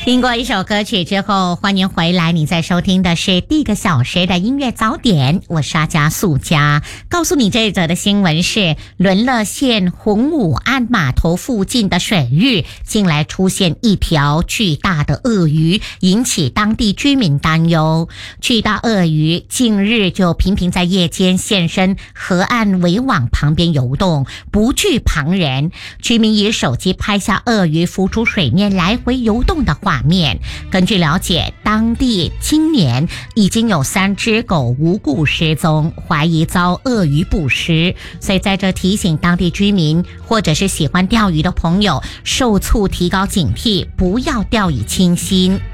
听过一首歌曲之后，欢迎回来。你在收听的是第一个小时的音乐早点，我是阿加素佳。告诉你这一则的新闻是，沦乐县洪武安码头附近的水域近来出现一条巨大的鳄鱼，引起当地居民担忧。巨大鳄鱼近日就频频在夜间现身河岸围网旁边游动，不惧旁人。居民以手机拍下鳄鱼浮出水面来回游动的画面。根据了解，当地今年已经有3只狗无故失踪，怀疑遭鳄鱼捕食，所以在这提醒当地居民或者是喜欢钓鱼的朋友，受促提高警惕，不要掉以轻心。